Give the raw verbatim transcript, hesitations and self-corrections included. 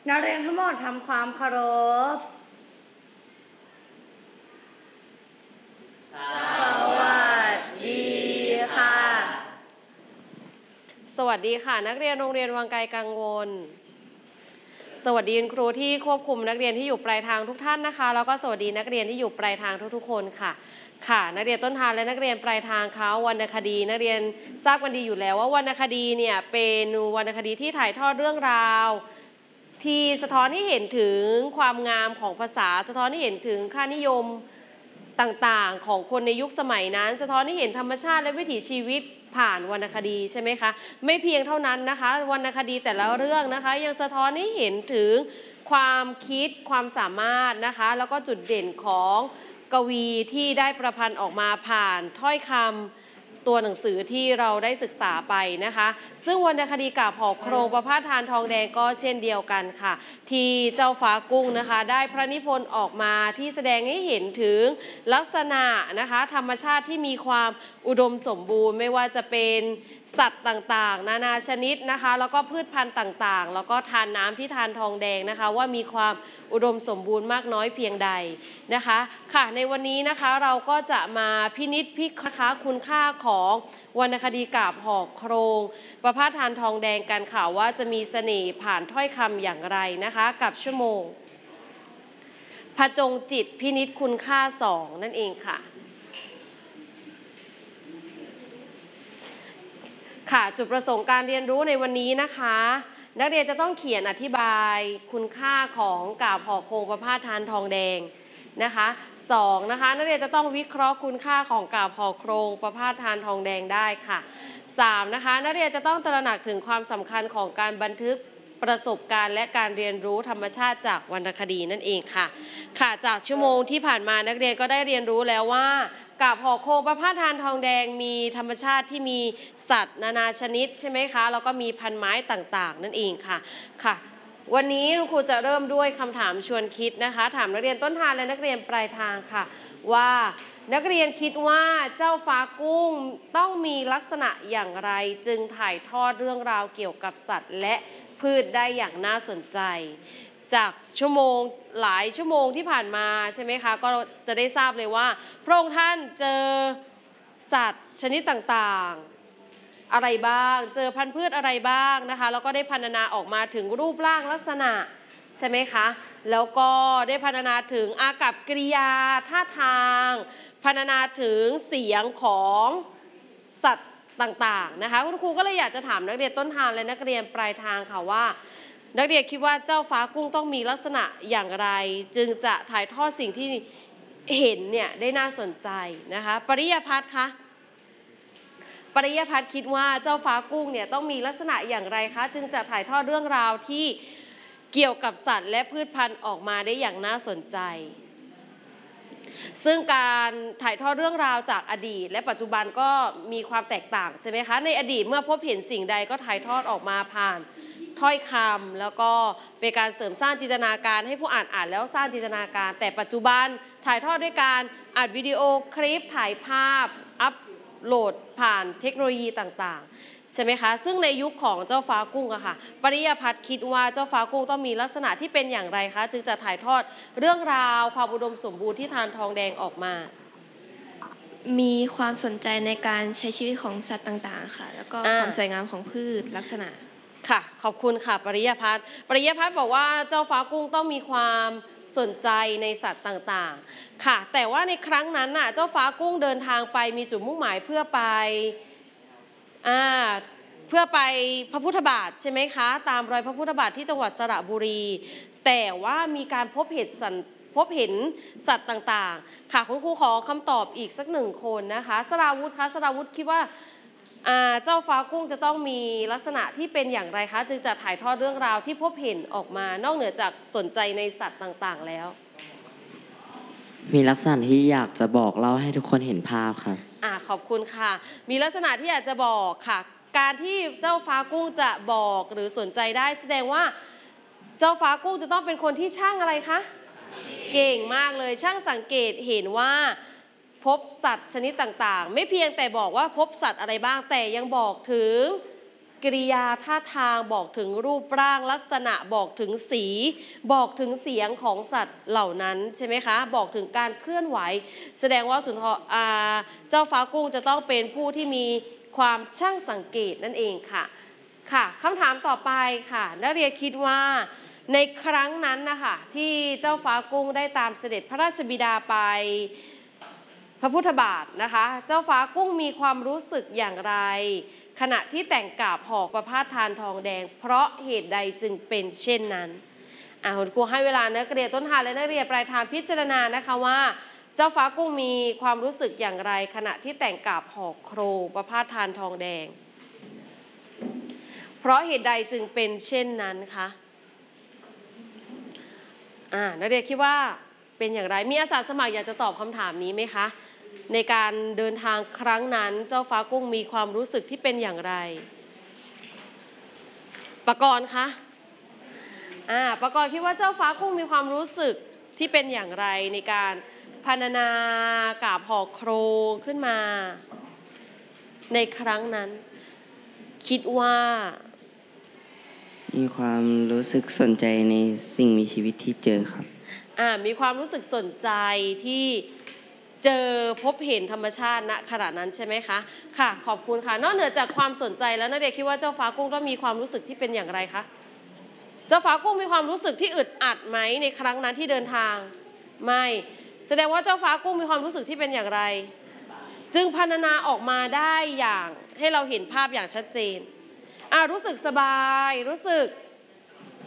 นักเรียนทั้งหมดทำความเคารพสวัสดีค่ะสวัสดีค่ะนักเรียนโรงเรียนวังไกลกังวลสวัสดีคุณครูที่ควบคุมนักเรียนที่อยู่ปลายทางทุกท่านนะคะแล้วก็สวัสดีนักเรียนที่อยู่ปลายทางทุกๆคนค่ะค่ะนักเรียนต้นทางและนักเรียนปลายทางเขาวรรณคดีนักเรียนทราบกันดีอยู่แล้วว่าวรรณคดีเนี่ยเป็นวรรณคดีที่ถ่ายทอดเรื่องราวที่สะท้อนให้เห็นถึงความงามของภาษาสะท้อนให้เห็นถึงค่านิยมต่างๆของคนในยุคสมัยนั้นสะท้อนให้เห็นธรรมชาติและวิถีชีวิตผ่านวรรณคดีใช่ไหมคะไม่เพียงเท่านั้นนะคะวรรณคดีแต่ละเรื่องนะคะยังสะท้อนให้เห็นถึงความคิดความสามารถนะคะแล้วก็จุดเด่นของกวีที่ได้ประพันธ์ออกมาผ่านถ้อยคำตัวหนังสือที่เราได้ศึกษาไปนะคะซึ่งวรรณคดีกาบหอกโครงประพาสทานทองแดงก็เช่นเดียวกันค่ะที่เจ้าฟ้ากุ้งนะคะได้พระนิพนธ์ออกมาที่แสดงให้เห็นถึงลักษณะนะคะธรรมชาติที่มีความอุดมสมบูรณ์ไม่ว่าจะเป็นสัตว์ต่างๆนานาชนิดนะคะแล้วก็พืชพันธุ์ต่างๆแล้วก็ทานน้ำที่ทานทองแดงนะคะว่ามีความอุดมสมบูรณ์มากน้อยเพียงใดนะคะค่ะในวันนี้นะคะเราก็จะมาพินิจพิเคราะห์คุณค่าของวรรณคดีกาบหอกโครงประพาสทานทองแดงกันค่ะว่าจะมีเสน่ห์ผ่านถ้อยคำอย่างไรนะคะกับชั่วโมงผจญจิตพินิจคุณค่าสองนั่นเองค่ะค่ะจุดประสงค์การเรียนรู้ในวันนี้นะคะนักเรียนจะต้องเขียนอธิบายคุณค่าของกาบหอกโครงประพาสทานทองแดงนะคะสองนะคะนักเรียนจะต้องวิเคราะห์คุณค่าของกาบหอกโครงประพาสทานทองแดงได้ค่ะสามนะคะนักเรียนจะต้องตระหนักถึงความสำคัญของการบันทึกประสบการณ์และการเรียนรู้ธรรมชาติจากวรรณคดีนั่นเองค่ะค่ะจากชั่วโมงที่ผ่านมานักเรียนก็ได้เรียนรู้แล้วว่ากาบหอกโครงประพาสทานทองแดงมีธรรมชาติที่มีสัตว์นานาชนิดใช่ไหมคะแล้วก็มีพันไม้ต่างๆนั่นเองค่ะค่ะวันนี้คุณครูจะเริ่มด้วยคำถามชวนคิดนะคะถามนักเรียนต้นทางและนักเรียนปลายทางค่ะว่านักเรียนคิดว่าเจ้าฟ้ากุ้งต้องมีลักษณะอย่างไรจึงถ่ายทอดเรื่องราวเกี่ยวกับสัตว์และพืชได้อย่างน่าสนใจจากชั่วโมงหลายชั่วโมงที่ผ่านมาใช่ไหมคะก็จะได้ทราบเลยว่าพระองค์ท่านเจอสัตว์ชนิดต่างๆอะไรบ้างเจอพันธุ์พืชอะไรบ้างนะคะแล้วก็ได้พรรณนาออกมาถึงรูปร่างลักษณะใช่ไหมคะแล้วก็ได้พรรณนาถึงอากัปกิริยาท่าทางพรรณนาถึงเสียงของสัตว์ต่างๆนะคะคุณครูก็เลยอยากจะถามนักเรียนต้นทางและนักเรียนปลายทางค่ะว่านักเรียนคิดว่าเจ้าฟ้ากุ้งต้องมีลักษณะอย่างไรจึงจะถ่ายทอดสิ่งที่เห็นเนี่ยได้น่าสนใจนะคะปริยพัฒน์คะปริยพัฒน์คิดว่าเจ้าฟ้ากุ้งเนี่ยต้องมีลักษณะอย่างไรคะจึงจะถ่ายทอดเรื่องราวที่เกี่ยวกับสัตว์และพืชพันธุ์ออกมาได้อย่างน่าสนใจซึ่งการถ่ายทอดเรื่องราวจากอดีตและปัจจุบันก็มีความแตกต่างใช่ไหมคะในอดีตเมื่อพบเห็นสิ่งใดก็ถ่ายทอดออกมาผ่านถ้อยคำแล้วก็เป็นการเสริมสร้างจินตนาการให้ผู้อ่านอ่านแล้วสร้างจินตนาการแต่ปัจจุบันถ่ายทอดด้วยการอัดวิดีโอคลิปถ่ายภาพอัพโหลดผ่านเทคโนโลยีต่างๆใช่ไหมคะซึ่งในยุคของเจ้าฟ้ากุ้งอะค่ะปริยพัฒน์คิดว่าเจ้าฟ้ากุ้งต้องมีลักษณะที่เป็นอย่างไรคะจึงจะถ่ายทอดเรื่องราวความอุดมสมบูรณ์ที่ทานทองแดงออกมามีความสนใจในการใช้ชีวิตของสัตว์ต่างๆค่ะแล้วก็ความสวยงามของพืชลักษณะค่ะขอบคุณค่ะปริยพัฒน์ปริยพัฒน์บอกว่าเจ้าฟ้ากุ้งต้องมีความสนใจในสัตว์ต่างๆค่ะแต่ว่าในครั้งนั้นน่ะเจ้าฟ้ากุ้งเดินทางไปมีจุดมุ่งหมายเพื่อไปอ่าเพื่อไปพระพุทธบาทใช่ไหมคะตามรอยพระพุทธบาทที่จังหวัดสระบุรีแต่ว่ามีการพบเห็นสัตว์พบเห็นสัตว์ต่างๆค่ะคุณครูขอคำตอบอีกสักหนึ่งคนนะคะสราวุธคะสราวุธคิดว่าเจ้าฟ้ากุ้งจะต้องมีลักษณะที่เป็นอย่างไรคะจึงจะถ่ายทอดเรื่องราวที่พบเห็นออกมานอกเหนือจากสนใจในสัตว์ต่างๆแล้วมีลักษณะที่อยากจะบอกเล่าให้ทุกคนเห็นภาพครับอ่าขอบคุณค่ะมีลักษณะที่อยากจะบอกค่ะการที่เจ้าฟ้ากุ้งจะบอกหรือสนใจได้แสดงว่าเจ้าฟ้ากุ้งจะต้องเป็นคนที่ช่างอะไรคะเก่งมากเลยช่างสังเกตเห็นว่าพบสัตว์ชนิดต่างๆไม่เพียงแต่บอกว่าพบสัตว์อะไรบ้างแต่ยังบอกถึงกิริยาท่าทางบอกถึงรูปร่างลักษณะบอกถึงสี บอกถึงเสียงของสัตว์เหล่านั้นใช่ไหมคะบอกถึงการเคลื่อนไหวแสดงว่าสุนทรอ่าเจ้าฟ้ากุ้งจะต้องเป็นผู้ที่มีความช่างสังเกตนั่นเองค่ะค่ะคำถามต่อไปค่ะนักเรียนคิดว่าในครั้งนั้นนะคะที่เจ้าฟ้ากุ้งได้ตามเสด็จพระราชบิดาไปพระพุทธบาทนะคะเจ้าฟ้ากุ้งมีความรู้สึกอย่างไรขณะที่แต่งกาบห่อประพาสทานทองแดงเพราะเหตุใดจึงเป็นเช่นนั้นอ่าคุณครูให้เวลานักเรียนต้นทางและนักเรียนปลายทางพิจารณานะคะว่าเจ้าฟ้ากุ้งมีความรู้สึกอย่างไรขณะที่แต่งกาบห่อโครงประพาสทานทองแดงเพราะเหตุใดจึงเป็นเช่นนั้นคะอ่านักเรียนคิดว่าเป็นอย่างไรมีอาสาสมัครอยากจะตอบคำถามนี้ไหมคะในการเดินทางครั้งนั้นเจ้าฟ้ากุ้งมีความรู้สึกที่เป็นอย่างไรปกรณ์คะอ่าปกรณ์คิดว่าเจ้าฟ้ากุ้งมีความรู้สึกที่เป็นอย่างไรในการพรรณนากาบห่อโครงขึ้นมาในครั้งนั้นคิดว่ามีความรู้สึกสนใจในสิ่งมีชีวิตที่เจอครับอ่ามีความรู้สึกสนใจที่เจอพบเห็นธรรมชาติณขณะนั้นใช่ไหมคะค่ะขอบคุณค่ะนอกเหนือจากความสนใจแล้วนักเรียนคิดว่าเจ้าฟ้ากุ้งต้องมีความรู้สึกที่เป็นอย่างไรคะเจ้าฟ้ากุ้งมีความรู้สึกที่อึดอัดไหมในครั้งนั้นที่เดินทางไม่แสดงว่าเจ้าฟ้ากุ้งมีความรู้สึกที่เป็นอย่างไรจึงพรรณนาออกมาได้อย่างให้เราเห็นภาพอย่างชัดเจนอ่ารู้สึกสบายรู้สึก